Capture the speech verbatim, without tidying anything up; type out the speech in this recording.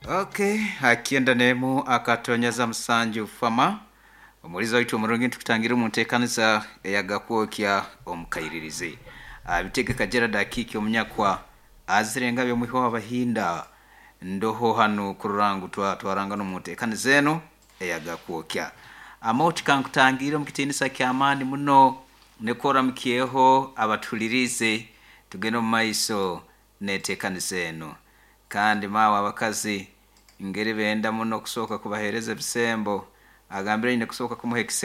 Okay, akienda nemu akatonyeza msanju fama omulizo waitu omurungi tukutangira omuntekaniza eyagakwokya omukairirize abitegeka Gerard Akiki omunyakwa azirenga byo muho abahinda ndoho hanu kurangu twa twaranga no muntekaniza eno eyagakwokya amoti kankutangira omukitinisa kyamani muno nekora mukyeho abatulirize tugeno maiso netekaniza eno kandi mawa abakazi ingeri benda muno kusoka kubahereza bisembo agambira ine kusoka kumuhekise